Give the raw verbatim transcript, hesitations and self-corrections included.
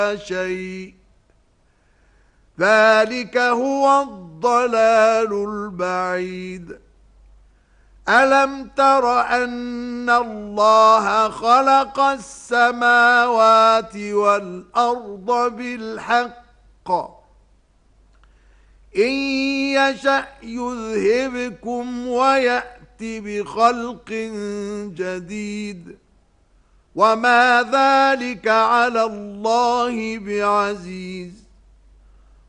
شيء ذلك هو الضلال البعيد. ألم تر أن الله خلق السماوات والأرض بالحق إن يشأ يذهبكم ويأتي بخلق جديد وما ذلك على الله بعزيز.